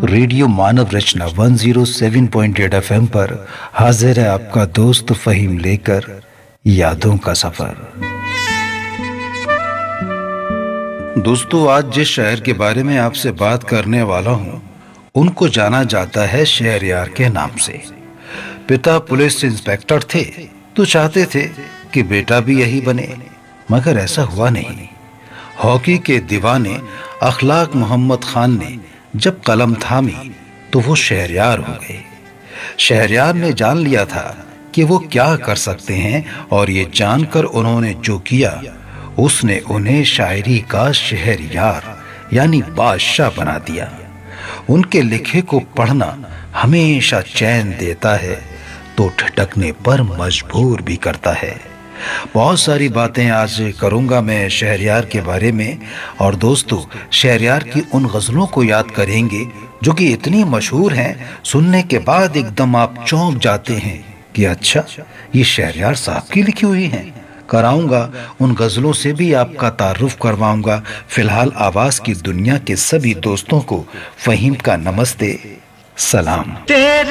Radio मानव रचना 107.8 FM पर हाजिर है आपका दोस्त फहीम लेकर यादों का सफर। दोस्तों, आज जिस शहर के बारे में आपसे बात करने वाला हूँ उनको जाना जाता है शहरयार के नाम से। पिता पुलिस इंस्पेक्टर थे तो चाहते थे कि बेटा भी यही बने, मगर ऐसा हुआ नहीं। हॉकी के दीवाने अखलाक मोहम्मद खान ने जब कलम थामी तो वो शहरयार हो गए। शहरयार ने जान लिया था कि वो क्या कर सकते हैं और ये जानकर उन्होंने जो किया उसने उन्हें शायरी का शहरयार यानी बादशाह बना दिया। उनके लिखे को पढ़ना हमेशा चैन देता है तो ठटकने पर मजबूर भी करता है। बहुत सारी बातें आज करूंगा मैं शहरयार के बारे में। और दोस्तों, शहरयार की उन गज़लों को याद करेंगे जो कि इतनी मशहूर हैं, सुनने के बाद एकदम आप चौंक जाते हैं कि अच्छा, ये शहरयार साहब की लिखी हुई हैं। कराऊंगा उन गज़लों से भी आपका तारुफ करवाऊंगा। फिलहाल आवाज़ की दुनिया के सभी दोस्तों को फहीम का नमस्ते, सलाम।